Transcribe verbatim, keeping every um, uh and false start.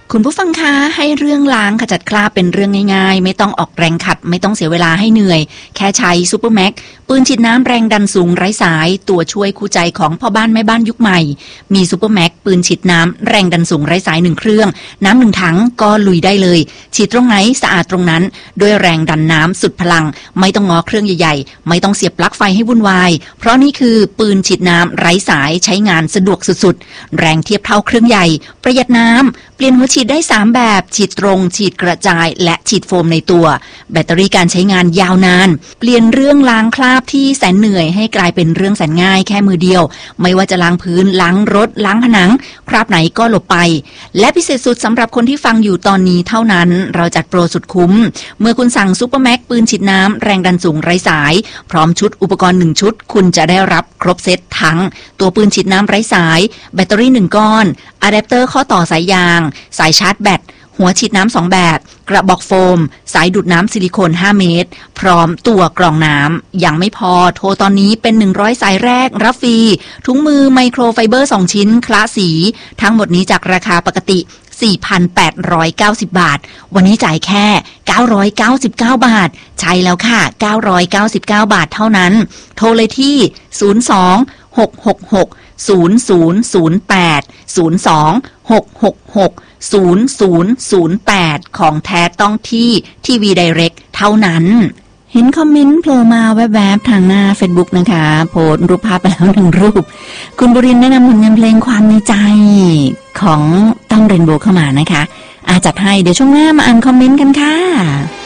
คุณผู้ฟังคะให้เรื่องล้างขจัดคราบเป็นเรื่องง่ายๆไม่ต้องออกแรงขัดไม่ต้องเสียเวลาให้เหนื่อยแค่ใช้ซูเปอร์แม็กปืนฉีดน้ำแรงดันสูงไร้สายตัวช่วยคู่ใจของพ่อบ้านแม่บ้านยุคใหม่มีซูเปอร์แม็กปืนฉีดน้ำแรงดันสูงไร้สายหนึ่งเครื่องน้ำหนึ่งถังก็ลุยได้เลยฉีดตรงไหนสะอาดตรงนั้นด้วยแรงดันน้ำสุดพลังไม่ต้องง้อเครื่องใหญ่ๆไม่ต้องเสียบปลั๊กไฟให้วุ่นวายเพราะนี่คือปืนฉีดน้ำไร้สายใช้งานสะดวกสุดๆแรงเทียบเท่าเครื่องใหญ่ประหยัดน้ำเปลี่ยนหัวฉีดได้สามแบบฉีดตรงฉีดกระจายและฉีดโฟมในตัวแบตเตอรี่การใช้งานยาวนานเปลี่ยนเรื่องล้างคราบที่แสนเหนื่อยให้กลายเป็นเรื่องแสนง่ายแค่มือเดียวไม่ว่าจะล้างพื้นล้างรถล้างผนังคราบไหนก็หลบไปและพิเศษสุดสำหรับคนที่ฟังอยู่ตอนนี้เท่านั้นเราจัดโปรสุดคุ้มเมื่อคุณสั่งซุปเปอร์แม็กปืนฉีดน้ำแรงดันสูงไร้สายพร้อมชุดอุปกรณ์หนึ่งชุดคุณจะได้รับครบเซตทั้งตัวปืนฉีดน้ำไร้สายแบตเตอรี่หนึ่งก้อนอะแดปเตอร์ข้อต่อสายยางสายชาร์จแบตหัวฉีดน้ำสองแบบกระบอกโฟมสายดูดน้ำซิลิโคนห้าเมตรพร้อมตัวกรองน้ำยังไม่พอโทรตอนนี้เป็นหนึ่งร้อยสายแรกรับฟรีถุงมือไมโครไฟเบอร์สองชิ้นคละสีทั้งหมดนี้จากราคาปกติ สี่พันแปดร้อยเก้าสิบ บาทวันนี้จ่ายแค่เก้าร้อยเก้าสิบเก้าบาทใช่แล้วค่ะเก้าร้อยเก้าสิบเก้าบาทเท่านั้นโทรเลยที่ศูนย์ สอง หก หก หก ศูนย์ ศูนย์ ศูนย์ แปด ศูนย์ สอง หก หก หก ศูนย์ ศูนย์ ศูนย์ แปดของแท้ต้องที่ทีวีไดเรกเท่านั้นเห็นคอมเมนต์โผล่มาแวบๆทางหน้า Facebook นะคะโพสต์รูปภาพไปแล้วหนึ่งรูปคุณบุรินทร์แนะนำผลงานเพลงความในใจของต้องเรนโบว์เข้ามานะคะอาจัดให้เดี๋ยวช่วงหน้ามาอ่านคอมเมนต์กันค่ะ